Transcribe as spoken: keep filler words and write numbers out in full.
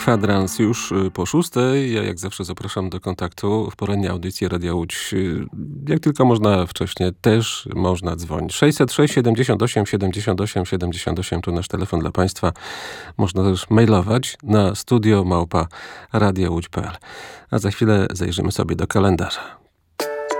Kwadrans już po szóstej. Ja jak zawsze zapraszam do kontaktu w porannej audycji Radia Łódź. Jak tylko można wcześniej, też można dzwonić. sześćset sześć siedemdziesiąt osiem siedemdziesiąt osiem siedemdziesiąt osiem to nasz telefon dla Państwa. Można też mailować na studio małpa radiowódź kropka p l. A za chwilę zajrzymy sobie do kalendarza.